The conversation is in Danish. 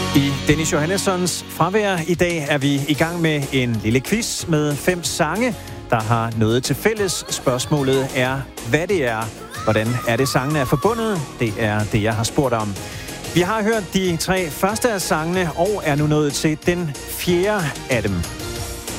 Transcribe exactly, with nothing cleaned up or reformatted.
I Dennis Johannessons fravær i dag er vi i gang med en lille quiz med fem sange, der har noget til fælles. Spørgsmålet er, hvad det er. Hvordan er det, sangene er forbundet? Det er det, jeg har spurgt om. Vi har hørt de tre første af sangene og er nu nået til den fjerde af dem.